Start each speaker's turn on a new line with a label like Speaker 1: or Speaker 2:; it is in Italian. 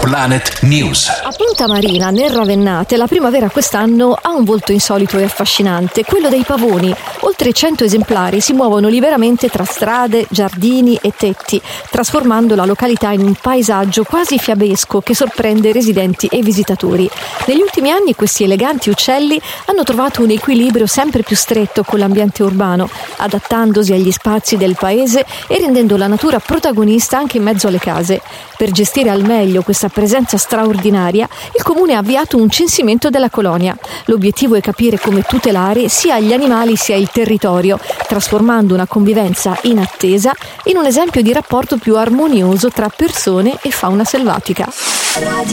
Speaker 1: Planet News.
Speaker 2: A Punta Marina, nel Ravennate, la primavera quest'anno ha un volto insolito e affascinante, quello dei pavoni. Oltre 100 esemplari si muovono liberamente tra strade, giardini e tetti, trasformando la località in un paesaggio quasi fiabesco che sorprende residenti e visitatori. Negli ultimi anni questi eleganti uccelli hanno trovato un equilibrio sempre più stretto con l'ambiente urbano, adattandosi agli spazi del paese e rendendo la natura protagonista anche in mezzo alle case. Per gestire al meglio questa presenza straordinaria, il Comune ha avviato un censimento della colonia. L'obiettivo è capire come tutelare sia gli animali sia il territorio, trasformando una convivenza in attesa in un esempio di rapporto più armonioso tra persone e fauna selvatica.